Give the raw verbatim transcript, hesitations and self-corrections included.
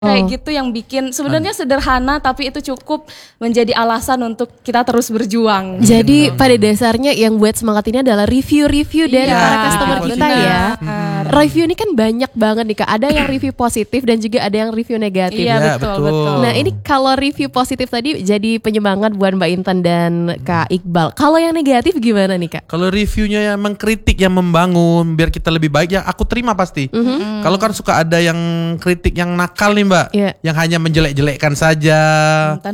Kayak Oh. gitu yang bikin sebenarnya sederhana tapi itu cukup menjadi alasan untuk kita terus berjuang. Jadi pada dasarnya yang buat semangat ini adalah review-review dari Iya, para customer review kita benar. ya. Hmm. Review ini kan banyak banget nih Kak. Ada yang review positif dan juga ada yang review negatif. Iya, Iya, betul, betul. betul. Nah ini kalau review positif tadi jadi penyemangat buat Mbak Intan dan Kak Iqbal. Kalau yang negatif gimana nih Kak? Kalau reviewnya yang mengkritik, yang membangun biar kita lebih baik, ya aku terima pasti. Kalau kan suka ada yang kritik yang nakal nih Mbak, Iya. yang hanya menjelek-jelekkan saja.